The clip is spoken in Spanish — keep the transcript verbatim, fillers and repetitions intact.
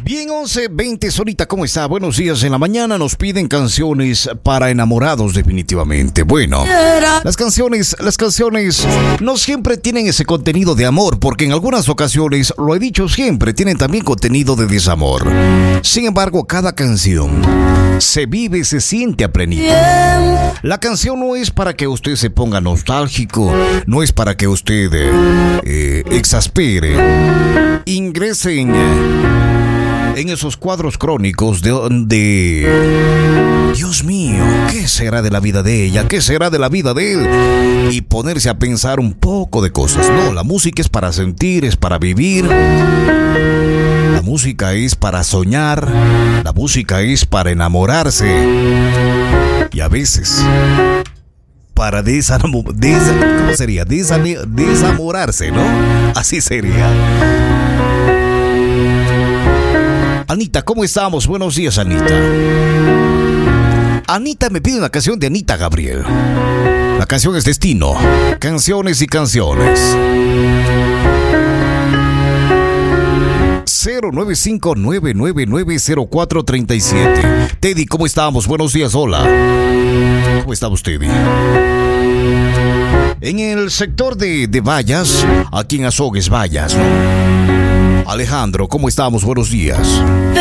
Bien, once veinte, Solita, ¿cómo está? Buenos días. En la mañana nos piden canciones para enamorados, definitivamente. Bueno, las canciones, las canciones no siempre tienen ese contenido de amor, porque en algunas ocasiones, lo he dicho siempre, tienen también contenido de desamor. Sin embargo, cada canción se vive, se siente a plenitud. La canción no es para que usted se ponga nostálgico, no es para que usted eh, eh, exaspere, ingrese en... en esos cuadros crónicos de, de... Dios mío, ¿qué será de la vida de ella? ¿Qué será de la vida de él? Y ponerse a pensar un poco de cosas. No, la música es para sentir, es para vivir. La música es para soñar. La música es para enamorarse. Y a veces... para desanamo- desa- ¿cómo sería? Desane- desamorarse, ¿no? Así sería. Anita, ¿cómo estamos? Buenos días, Anita. Anita me pide una canción de Anita Gabriel. La canción es Destino. Canciones y canciones. cero nueve cinco nueve nueve nueve cero cuatro tres siete. Teddy, ¿cómo estamos? Buenos días, hola. ¿Cómo estamos, Teddy? En el sector de, de Vallas, aquí en Azogues, Vallas, ¿no? Alejandro, ¿cómo estamos? Buenos días.